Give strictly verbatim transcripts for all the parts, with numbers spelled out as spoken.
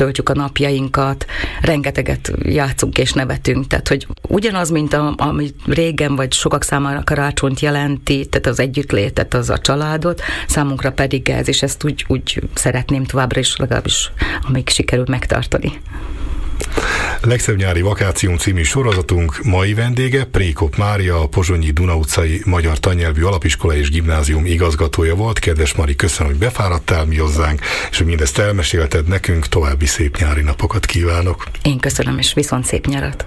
töltjük a napjainkat, rengeteget játszunk és nevetünk, tehát hogy ugyanaz, mint a, ami régen vagy sokak számára karácsonyt jelenti, tehát az együttlétet, az a családot, számunkra pedig ez, és ezt úgy, úgy szeretném továbbra is, legalábbis amíg sikerül megtartani. Legszebb nyári vakáció című sorozatunk mai vendége Prékop Mária, a Pozsonyi Duna utcai Magyar Tannyelvű Alapiskola és Gimnázium igazgatója volt. Kedves Mari, köszönöm, hogy befáradtál mi hozzánk, és hogy mindezt elmesélted nekünk. További szép nyári napokat kívánok. Én köszönöm, és viszont szép nyarat.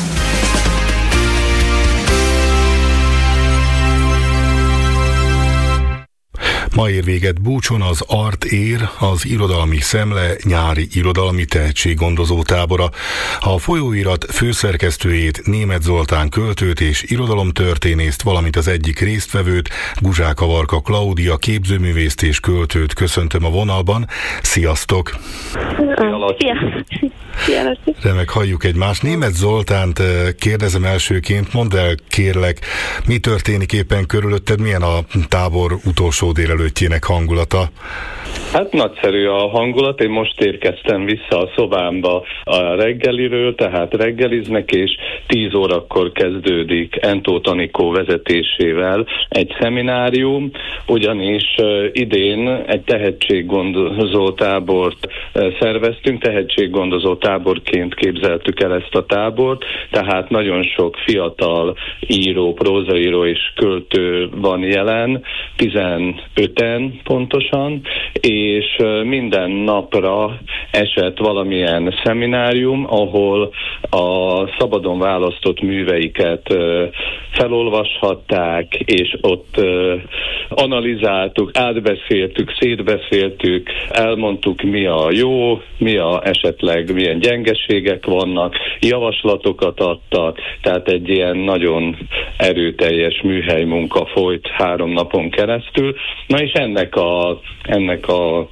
Ma ér véget Búcson az Art ér, az Irodalmi Szemle nyári irodalmi tehetséggondozó tábora. A folyóirat főszerkesztőjét, Németh Zoltán költőt és irodalomtörténészt, valamint az egyik résztvevőt, Guzsák Avarka Klaudia képzőművészt és költőt köszöntöm a vonalban. Sziasztok! Szia! Remek, halljuk egymást. Németh Zoltánt kérdezem elsőként, mondd el kérlek, mi történik éppen körülötted, milyen a tábor utolsó délelőttjének hangulata? Hát nagyszerű a hangulat, én most érkeztem vissza a szobámba a reggeliről, tehát reggeliznek, és tíz órakor kezdődik Entó Tanikó vezetésével egy szeminárium, ugyanis idén egy tehetséggondozó tábort szerveztünk, tehetséggondozó táborként képzeltük el ezt a tábort, tehát nagyon sok fiatal író, prózaíró és költő van jelen, tizenöten pontosan, és minden napra esett valamilyen szeminárium, ahol a szabadon választott műveiket felolvashatták, és ott analizáltuk, átbeszéltük, szétbeszéltük, elmondtuk, mi a jó, mi a esetleg milyen gyengeségek vannak, javaslatokat adtak, tehát egy ilyen nagyon erőteljes műhely munka folyt három napon keresztül. Na és ennek a, ennek a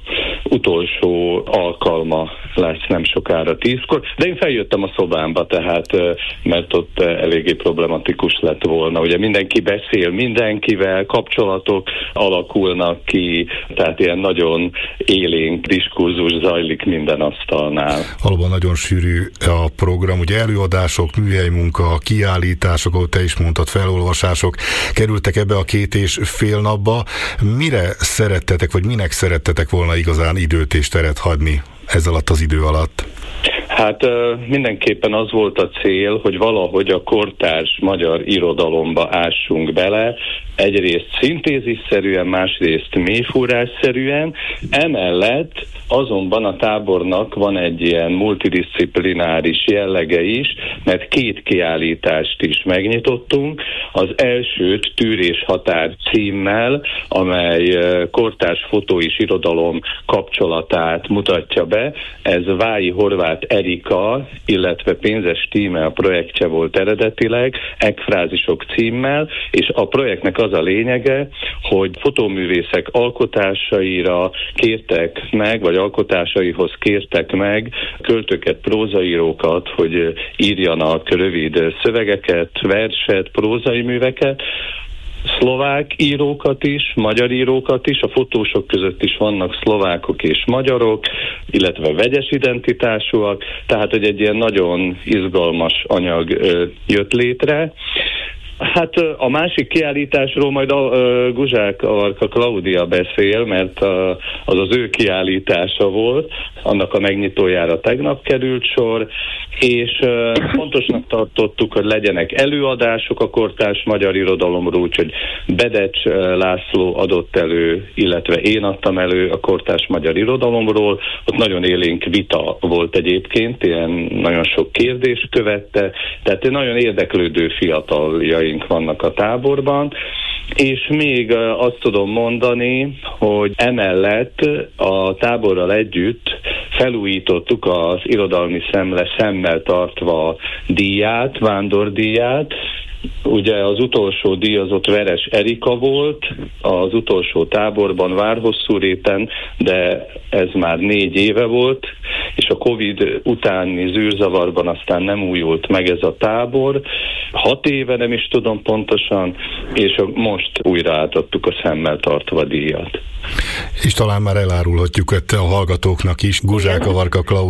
utolsó alkalma lesz nem sokára tízkor, de én feljöttem a szobámba, tehát mert ott eléggé problematikus lett volna. Ugye mindenki beszél mindenkivel, kapcsolatok alakulnak ki, tehát ilyen nagyon élénk diskurzus zajlik minden asztalnál. Valóban nagyon sűrű a program, ugye előadások, műhelymunka, kiállítások, ahogy te is mondtad, felolvasások kerültek ebbe a két és fél napba. Mire szerettetek, vagy minek szerettetek volna igazán időt és teret hagyni ez alatt az idő alatt? Hát mindenképpen az volt a cél, hogy valahogy a kortárs magyar irodalomba ássunk bele, egyrészt szintézisszerűen, másrészt mélyfúrásszerűen, emellett azonban a tábornak van egy ilyen multidisciplináris jellege is, mert két kiállítást is megnyitottunk. Az elsőt Tűr és határ címmel, amely kortárs fotó és irodalom kapcsolatát mutatja be. Ez Vályi Horváth Erika, illetve Pénzes Tíme a projektje volt eredetileg, Ekfrázisok címmel, és a projektnek az a lényege, hogy fotóművészek alkotásaira kértek meg, vagy alkotásaihoz kértek meg költőket, prózaírókat, hogy írjanak rövid szövegeket, verset, prózai műveket, szlovák írókat is, magyar írókat is, a fotósok között is vannak szlovákok és magyarok, illetve vegyes identitásúak, tehát hogy egy ilyen nagyon izgalmas anyag jött létre. Hát a másik kiállításról majd a Guzsák Avarka Klaudia beszél, mert az az ő kiállítása volt, annak a megnyitójára tegnap került sor, és fontosnak tartottuk, hogy legyenek előadások a kortárs magyar irodalomról, úgyhogy Bedecs László adott elő, illetve én adtam elő a kortárs magyar irodalomról. Ott nagyon élénk vita volt egyébként, ilyen nagyon sok kérdés követte, tehát nagyon érdeklődő fiataljaink vannak a táborban, és még azt tudom mondani, hogy emellett a táborral együtt felújítottuk az Irodalmi Szemle szemmel tartva díját, vándordíját. Ugye az utolsó díjazott Veres Erika volt, az utolsó táborban Várhosszúréten, de ez már négy éve volt, és a Covid utáni zűrzavarban aztán nem újult meg ez a tábor. Hat éve, nem is tudom pontosan, és most újra átadtuk a szemmel tartva díjat. És talán már elárulhatjuk ezt a hallgatóknak is. Guzsák Avarka Klaudia